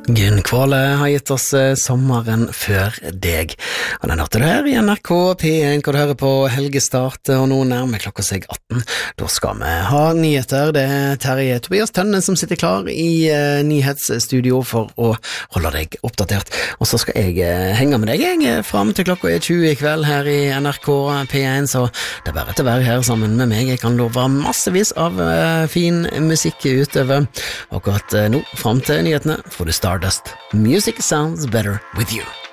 Gunn Kvale har gitt oss sommeren før deg. Og den hørte du her i NRK P1, hvor du hører på Helgestart, og nå nærmer klokka seg 18. Da skal vi ha nyheter. Det er Terje Tobias Tønne som sitter klar i nyhetsstudio for å holde deg oppdatert. Og så skal jeg henge med deg frem til klokka 20 i kveld her i NRK P1, så det er bare til å være her sammen med meg. Jeg kan love massevis av fin musikk utover. Akkurat nå, frem til nyhetene, får du Stardust. Music sounds better with you.